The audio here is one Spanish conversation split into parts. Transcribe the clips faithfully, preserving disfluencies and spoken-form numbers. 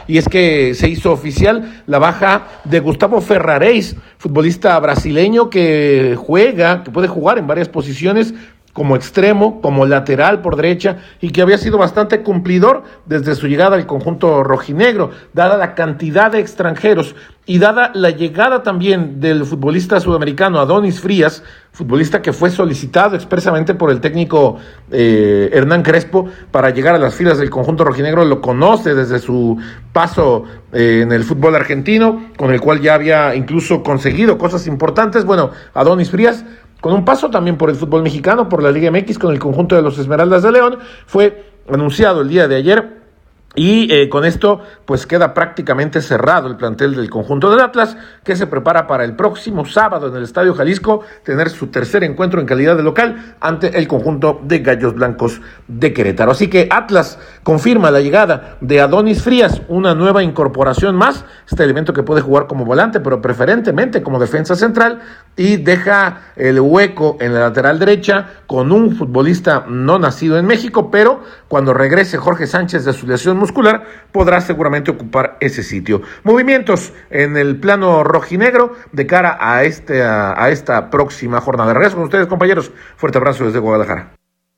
y es que se hizo oficial la baja de Gustavo Ferrareis, futbolista brasileño que juega, que puede jugar en varias posiciones, como extremo, como lateral por derecha, y que había sido bastante cumplidor desde su llegada al conjunto rojinegro, dada la cantidad de extranjeros y dada la llegada también del futbolista sudamericano Adonis Frías, futbolista que fue solicitado expresamente por el técnico eh, Hernán Crespo para llegar a las filas del conjunto rojinegro. Lo conoce desde su paso eh, en el fútbol argentino, con el cual ya había incluso conseguido cosas importantes. Bueno, Adonis Frías, con un paso también por el fútbol mexicano, por la Liga M X, con el conjunto de los Esmeraldas de León, fue anunciado el día de ayer. Y eh, con esto pues queda prácticamente cerrado el plantel del conjunto del Atlas, que se prepara para el próximo sábado en el Estadio Jalisco tener su tercer encuentro en calidad de local ante el conjunto de Gallos Blancos de Querétaro. Así que Atlas confirma la llegada de Adonis Frías, una nueva incorporación más, este elemento que puede jugar como volante, pero preferentemente como defensa central, y deja el hueco en la lateral derecha con un futbolista no nacido en México, pero cuando regrese Jorge Sánchez de su lesión muscular, podrá seguramente ocupar ese sitio. Movimientos en el plano rojinegro de cara a, este, a, a esta próxima jornada. Regreso con ustedes, compañeros. Fuerte abrazo desde Guadalajara.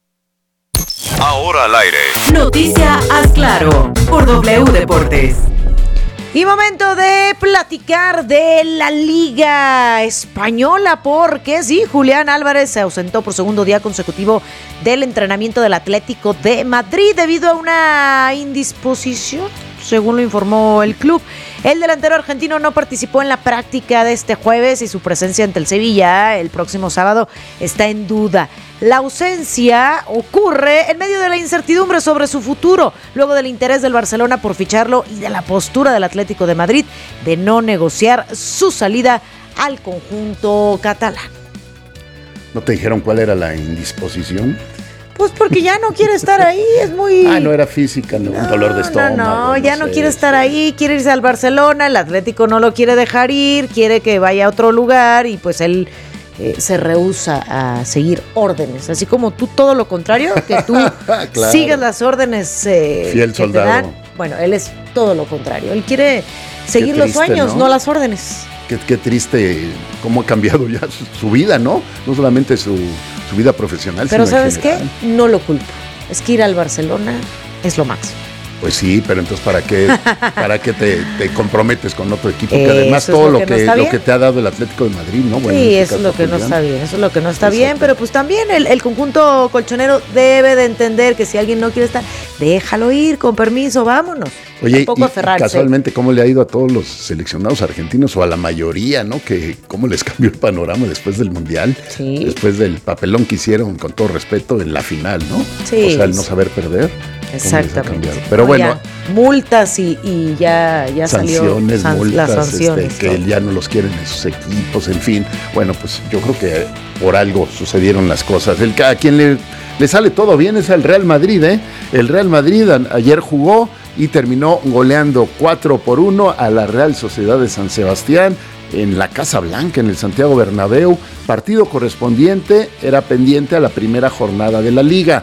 Ahora al aire. Noticia Haz Claro por W Deportes. Y momento de platicar de la Liga Española, porque sí, Julián Álvarez se ausentó por segundo día consecutivo del entrenamiento del Atlético de Madrid debido a una indisposición, según lo informó el club. El delantero argentino no participó en la práctica de este jueves y su presencia ante el Sevilla el próximo sábado está en duda. La ausencia ocurre en medio de la incertidumbre sobre su futuro, luego del interés del Barcelona por ficharlo y de la postura del Atlético de Madrid de no negociar su salida al conjunto catalán. ¿No te dijeron cuál era la indisposición? Pues porque ya no quiere estar ahí, es muy... Ah, no era física, no, no un dolor de estómago. No, no, ya no, sé, quiere estar ahí, quiere irse al Barcelona, el Atlético no lo quiere dejar ir, quiere que vaya a otro lugar y pues él eh, se rehúsa a seguir órdenes, así como tú todo lo contrario, que tú claro. sigas las órdenes eh, Fiel que soldado. te dan. Bueno, él es todo lo contrario, él quiere seguir Qué los triste, sueños, ¿no? no las órdenes. Qué, qué triste cómo ha cambiado ya su, su vida, ¿no? No solamente su, su vida profesional, pero sino ¿sabes en qué? general. No lo culpo. Es que ir al Barcelona es lo máximo. Pues sí, pero entonces ¿para qué, para qué te, te comprometes con otro equipo? Que Eso además es todo lo lo que que, no está lo que te ha dado el Atlético de Madrid, ¿no? Bueno, sí, en este eso es caso, lo que no Julián. está bien, eso es lo que no está Exacto. bien, pero pues también el, el conjunto colchonero debe de entender que si alguien no quiere estar, déjalo ir, con permiso, vámonos. Oye, Tampoco y aferrarse. casualmente, ¿cómo le ha ido a todos los seleccionados argentinos o a la mayoría, ¿no? Que cómo les cambió el panorama después del Mundial, Sí. después del papelón que hicieron, con todo respeto, en la final, ¿no? Sí, O sea, el no sí. saber perder. ¿cómo les ha Exactamente. cambiado? Pero No, bueno, ya, multas y, y ya, ya sanciones, salió san- multas, las sanciones. este, que todo. ya no los quieren en sus equipos, en fin. Bueno, pues yo creo que por algo sucedieron las cosas. El que a quien le, le sale todo bien es el Real Madrid, ¿eh? El Real Madrid a, ayer jugó y terminó goleando cuatro por uno a la Real Sociedad de San Sebastián en la Casa Blanca, en el Santiago Bernabéu. Partido correspondiente era pendiente a la primera jornada de la Liga.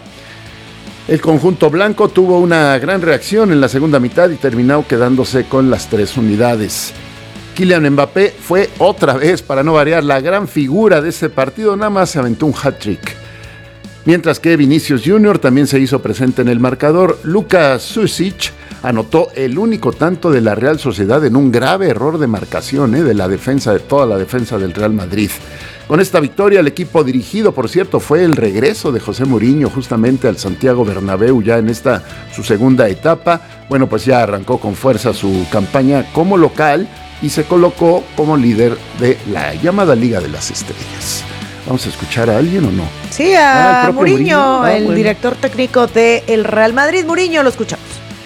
El conjunto blanco tuvo una gran reacción en la segunda mitad y terminó quedándose con las tres unidades. Kylian Mbappé fue otra vez, para no variar, la gran figura de ese partido, nada más se aventó un hat-trick. Mientras que Vinicius junior también se hizo presente en el marcador. Luka Sušić anotó el único tanto de la Real Sociedad en un grave error de marcación ¿eh? de la defensa, de toda la defensa del Real Madrid. Con esta victoria, el equipo dirigido, por cierto, fue el regreso de José Mourinho justamente al Santiago Bernabéu ya en esta su segunda etapa. Bueno, pues ya arrancó con fuerza su campaña como local y se colocó como líder de la llamada Liga de las Estrellas. ¿Vamos a escuchar a alguien o no? Sí, a Ah, el propio Mourinho, Mourinho. Ah, el bueno. director técnico del Real Madrid. Mourinho, lo escuchamos.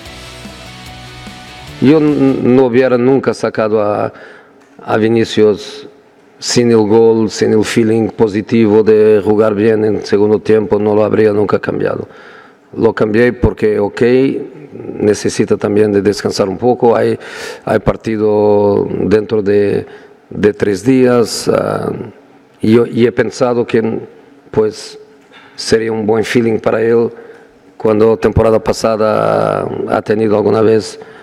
Yo n- no hubiera nunca sacado a, a Vinicius sin el gol, sin el feeling positivo de jugar bien en segundo tiempo, no lo habría nunca cambiado. Lo cambié porque, ok, necesita también de descansar un poco, hay, hay partido dentro de, de tres días, uh, y, yo, y he pensado que pues sería un buen feeling para él cuando temporada pasada ha tenido alguna vez